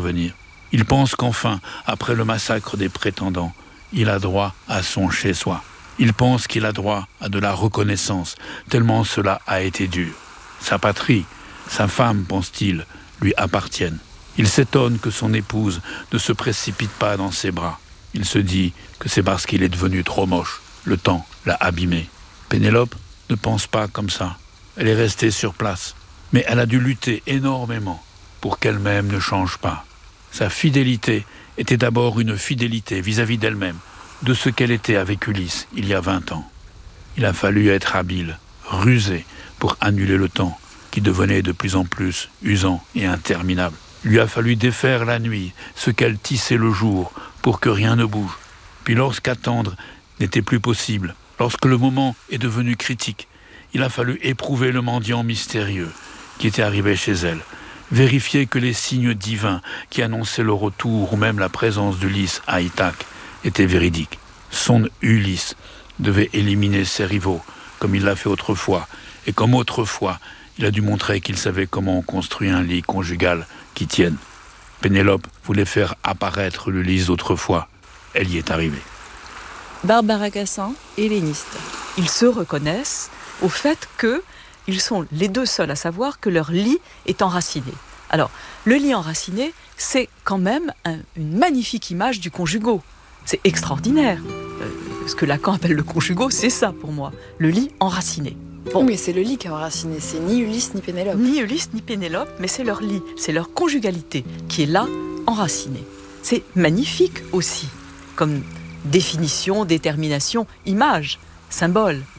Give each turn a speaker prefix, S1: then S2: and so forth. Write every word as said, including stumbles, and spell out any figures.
S1: revenir. Il pense qu'enfin, après le massacre des prétendants, il a droit à son chez-soi. Il pense qu'il a droit à de la reconnaissance, tellement cela a été dur. Sa patrie, sa femme, pense-t-il, lui appartiennent. Il s'étonne que son épouse ne se précipite pas dans ses bras. Il se dit que c'est parce qu'il est devenu trop moche. Le temps l'a abîmé. Pénélope ne pense pas comme ça. Elle est restée sur place. Mais elle a dû lutter énormément pour qu'elle-même ne change pas. Sa fidélité était d'abord une fidélité vis-à-vis d'elle-même, de ce qu'elle était avec Ulysse il y a vingt ans. Il a fallu être habile, rusé, pour annuler le temps, qui devenait de plus en plus usant et interminable. Il lui a fallu défaire la nuit, ce qu'elle tissait le jour, pour que rien ne bouge. Puis lorsqu'attendre n'était plus possible, lorsque le moment est devenu critique, il a fallu éprouver le mendiant mystérieux qui était arrivé chez elle, vérifier que les signes divins qui annonçaient le retour ou même la présence d'Ulysse à Ithaque étaient véridiques. Son Ulysse devait éliminer ses rivaux, comme il l'a fait autrefois, et comme autrefois, il a dû montrer qu'il savait comment on construit un lit conjugal qui tienne. Pénélope voulait faire apparaître l'Ulysse d'autrefois. Elle y est arrivée.
S2: Barbara Cassin, helléniste. Ils se reconnaissent au fait qu'ils sont les deux seuls à savoir que leur lit est enraciné. Alors, le lit enraciné, c'est quand même un, une magnifique image du conjugot. C'est extraordinaire. Euh, ce que Lacan appelle le conjugot, c'est ça pour moi. Le lit enraciné.
S3: Bon. Oui, mais c'est le lit qui est enraciné, c'est ni Ulysse ni Pénélope.
S2: Ni Ulysse ni Pénélope, mais c'est leur lit, c'est leur conjugalité qui est là, enracinée. C'est magnifique aussi, comme définition, détermination, image, symbole.